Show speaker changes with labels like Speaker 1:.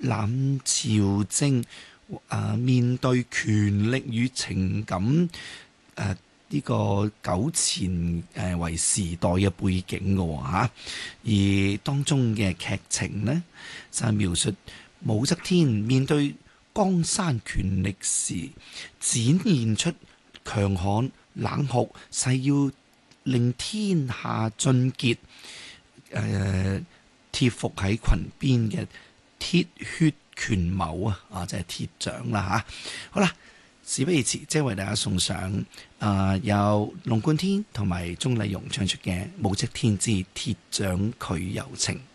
Speaker 1: 攬朝政，面對權力與情感呢個糾纏為時代嘅背景嘅嚇，而當中嘅劇情呢，就係描述武則天面對江山權力時，展現出強悍冷酷，誓要令天下俊傑貼服喺裙邊嘅鐵血權謀就係鐵掌啦嚇。好啦。事不宜遲，即係為大家送上由龍貫天同埋鍾麗蓉唱出嘅《武則天之鐵掌拒柔情》。